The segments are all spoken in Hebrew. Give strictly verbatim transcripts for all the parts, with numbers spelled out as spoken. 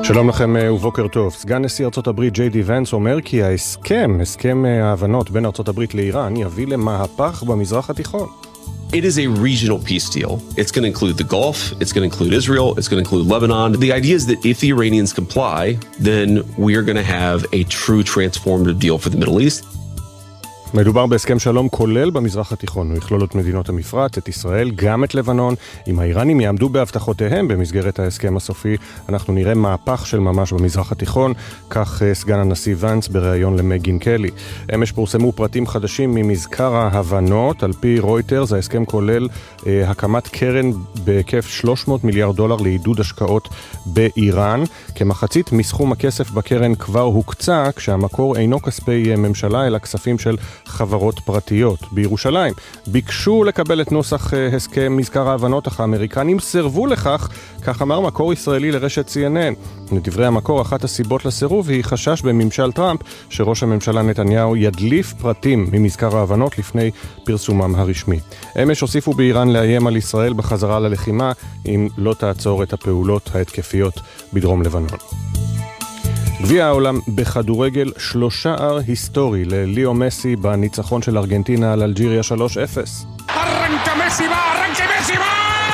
שלום לכם ובוקר טוב. סגן נשיא ארצות הברית ג'יי די ונס אומר כי ההסכם, הסכם ההבנות בין ארצות הברית לאיראן, יביא למהפך במזרח התיכון. It is a regional peace deal. It's going to include the Gulf, it's going to include Israel, it's going to include Lebanon. The idea is that if the Iranians comply, then we are going to have a true transformative deal for the Middle East. מדובר בהסכם שלום כולל במזרח התיכון, הוא יכלול את מדינות המפרץ, את ישראל, גם את לבנון. אם האיראנים יעמדו בהבטחותיהם במסגרת ההסכם הסופי, אנחנו נראה מהפך של ממש במזרח התיכון, כך סגן הנשיא ונס בריאיון למגין קלי. אמש פורסמו פרטים חדשים ממזכר ההבנות, על פי רויטרס, ההסכם כולל אה, הקמת קרן בהיקף שלוש מאות מיליארד דולר לעידוד השקעות באיראן. כמחצית מסכום הכסף בקרן כבר הוקצה, כשהמקור אינו כספי ממשלה, אלא כספים של חברות פרטיות. בירושלים ביקשו לקבל את נוסח הסכם מזכר ההבנות, אך האמריקנים סרבו לכך, כך אמר מקור ישראלי לרשת סי אן אן. לדברי המקור, אחת הסיבות לסירוב היא חשש בממשל טראמפ שראש הממשלה נתניהו ידליף פרטים ממזכר ההבנות לפני פרסומם הרשמי. אמש הוסיפו באיראן לאיים על ישראל בחזרה ללחימה אם לא תעצור את הפעולות ההתקפיות בדרום לבנון. גביע העולם בכדורגל, שלושה שער היסטורי לליאו מסי בניצחון של ארגנטינה על אלג'יריה שלוש אפס. ארנקה מסי בא, ארנקה מסי בא!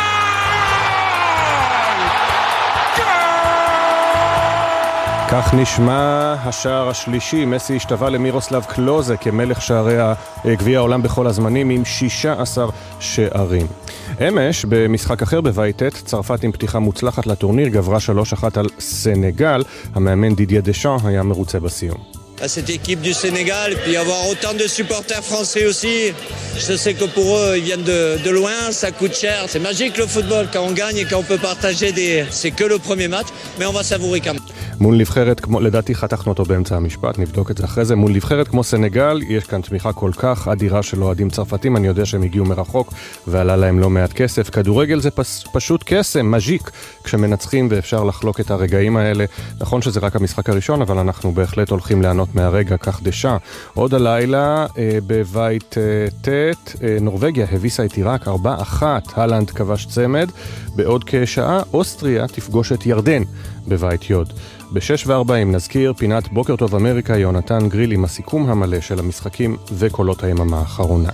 כך נשמע השער השלישי. מסי השתווה למירוסלב קלוזה כמלך שערי גביע העולם בכל הזמנים עם שישה עשר שערים. אמש, במשחק אחר בבית ט', צרפת עם פתיחה מוצלחת לטורניר גברה שלוש אחת על סנגל. המאמן דידיה דשאן היה מרוצה בסיום. À cette équipe du Sénégal, et puis avoir autant de supporters français aussi. Je sais que pour eux, ils viennent de, de loin, ça coûte cher. C'est magique le football, quand on gagne et quand on peut partager des... C'est que le premier match, mais on va savourer quand même. מול נבחרת כמו, לדעתי חתכנו אותו באמצע המשפט, נבדוק את זה אחרי זה, מול נבחרת כמו סנגל, יש כאן תמיכה כל כך אדירה של אוהדים צרפתים, אני יודע שהם הגיעו מרחוק ועלה להם לא מעט כסף. כדורגל זה פס, פשוט קסם, מז'יק, כשמנצחים ואפשר לחלוק את הרגעים האלה. נכון שזה רק המשחק הראשון, אבל אנחנו בהחלט הולכים לענות מהרגע, כך דשא. עוד הלילה אה, בבית אה, ט', אה, נורווגיה הביסה את עיראק ארבע אחת, הלנד כבש צמד, בעוד כשעה אוסטריה תפגוש את ירדן בבית יוד. ב-שש וארבעים נזכיר פינת בוקר טוב אמריקה, יונתן גריל עם הסיכום המלא של המשחקים וקולות היממה האחרונה.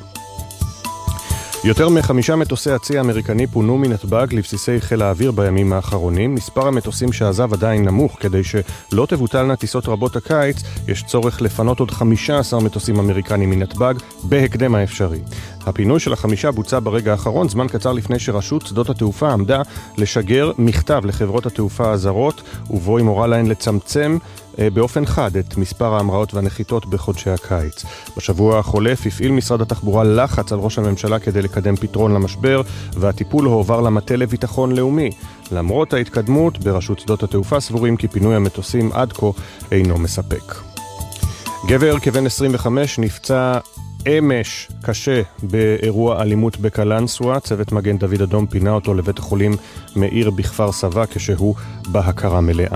יותר מחמישה מטוסי הצי האמריקני פונו מנתב"ג לבסיסי חיל האוויר בימים האחרונים. מספר המטוסים שעזב עדיין נמוך, כדי שלא תבוטלנה טיסות רבות הקיץ, יש צורך לפנות עוד חמישה עשר מטוסים אמריקנים מנתב"ג בהקדם האפשרי. הפינוי של החמישה בוצע ברגע האחרון, זמן קצר לפני שרשות שדות התעופה עמדה לשגר מכתב לחברות התעופה הזרות, ובו היא מורה להן לצמצם באופן חד את מספר ההמראות והנחיתות בחודשי הקיץ. בשבוע החולף הפעיל משרד התחבורה לחץ על ראש הממשלה כדי לקדם פתרון למשבר, והטיפול הועבר למטה לביטחון לאומי. למרות ההתקדמות, ברשות שדות התעופה סבורים כי פינוי המטוסים עד כה אינו מספק. גבר כבן עשרים וחמש נפצע אמש קשה באירוע אלימות בקלנסווה. צוות מגן דוד אדום פינה אותו לבית החולים מאיר בכפר סבא כשהוא בהכרה מלאה.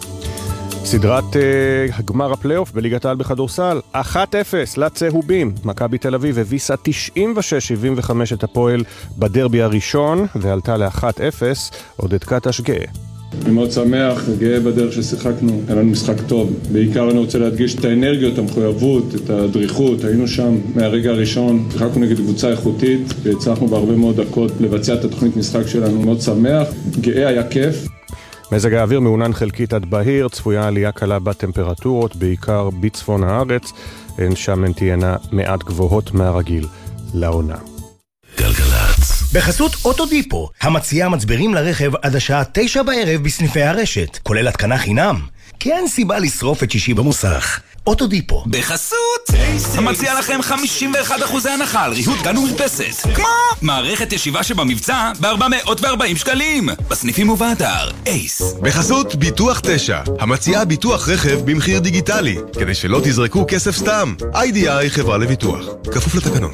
סדרת uh, הגמר הפלייאוף בליגת העל בכדורסל, אחת אפס לצהובים. מכבי תל אביב הביסה תשעים ושש שבעים וחמש את הפועל בדרבי הראשון ועלתה ל-אחת אפס. עודד קטש גאה. אני מאוד שמח וגאה בדרך ששיחקנו, היה לנו משחק טוב. בעיקר אני רוצה להדגיש את האנרגיות, המחויבות, את הדריכות. היינו שם מהרגע הראשון, שיחקנו נגד קבוצה איכותית והצלחנו בהרבה מאוד דקות לבצע את התוכנית משחק שלנו. מאוד שמח, גאה, היה כיף. מזג האוויר מעונן חלקית עד בהיר, צפויה עלייה קלה בטמפרטורות, בעיקר בצפון הארץ, הן שם הן תהיינה מעט גבוהות מהרגיל לעונה. גלגלצ. בחסות אוטודיפו, המציעה מצברים לרכב עד השעה תשע בערב בסניפי הרשת, כולל התקנה חינם. כי אין סיבה לשרוף את שישי במוסך. אוטודיפו. בחסות המציע לכם חמישים ואחד אחוז הנחה על ריהוט גן ומרפסת, כמו מערכת ישיבה שבמבצע ב-ארבע מאות וארבעים שקלים בסניפים ובאתר אייס. בחסות ביטוח תשע, המציעה ביטוח רכב במחיר דיגיטלי, כדי שלא תזרקו כסף סתם. איי די איי חברה לביטוח, כפוף לתקנון.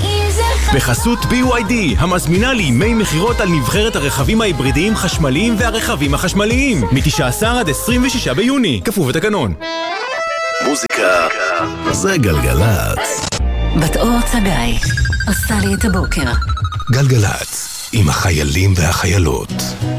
בחסות בי וואי די, המזמינה לימי מחירות על נבחרת הרכבים ההיברידיים חשמליים והרכבים החשמליים מ-תשעה עשר עד עשרים ושישה ביוני, כפוף לתקנון. מוזיקה זה גלגלצ. בת אור צגאי עושה לי את הבוקר. גלגלצ עם החיילים והחיילות.